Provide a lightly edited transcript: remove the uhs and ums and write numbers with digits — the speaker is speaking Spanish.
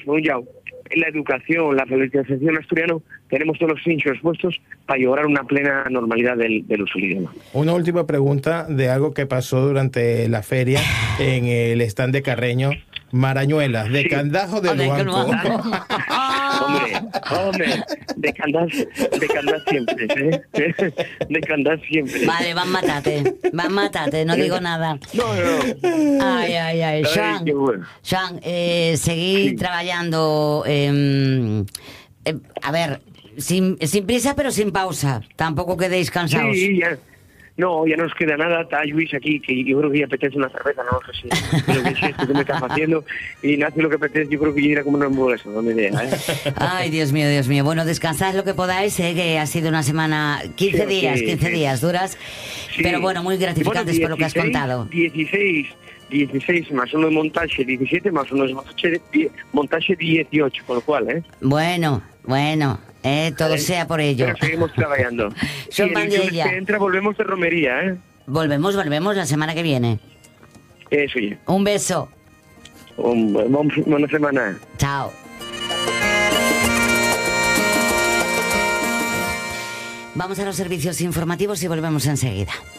por un lado, la educación, la alfabetización asturiano, tenemos todos los hinchos puestos para lograr una plena normalidad del uso del idioma. Una última pregunta de algo que pasó durante la feria en el stand de Carreño. Marañuelas, ¿de Candás o de Luanco? Hombre, de Candás siempre, ¿eh? De Candás siempre. Vale, van matate, no digo nada. No. Ay, Xoán, seguí trabajando, a ver, sin prisa pero sin pausa, tampoco quedéis cansados. Sí, ya. No, ya no nos queda nada. Está Luis aquí, que yo creo que ya apetece una cerveza, no sé si lo que es esto que me está haciendo. Y nace lo que apetece, yo creo que ya irá como una hamburguesa, no me idea, ¿eh? Ay, Dios mío. Bueno, descansad lo que podáis, que ha sido una semana, 15 días duras, sí. Pero bueno, muy gratificantes, por lo que has contado. 16 más uno de montaje, 17 más uno de montaje 18, con lo cual, ¿eh? Bueno. Todo sea por ello. Pero seguimos trabajando. Son Pandilla. Que entra, volvemos de romería, ¿eh? Volvemos la semana que viene. Eso ya. Un beso. Buena semana. Chao. Vamos a los servicios informativos y volvemos enseguida.